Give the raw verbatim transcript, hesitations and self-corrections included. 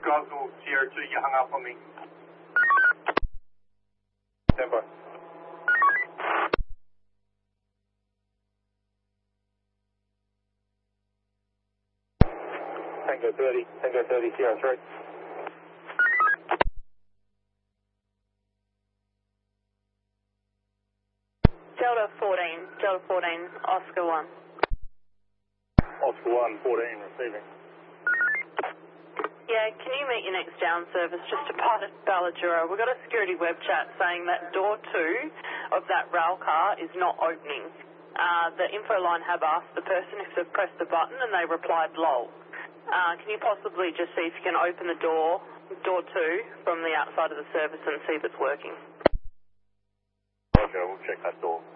Goswell, Sierra two, you hung up on me. Stand by. Tango thirty, Tango thirty, Sierra three. Delta fourteen, Delta fourteen, Oscar one. Oscar one, fourteen, receiving. Yeah, can you meet your next down service just departed Ballajura? We've got a security web chat saying that door two of that rail car is not opening. Uh, the info line have asked the person if they've pressed the button and they replied lol. Uh, can you possibly just see if you can open the door, door two, from the outside of the service and see if it's working? Roger, we'll check that door.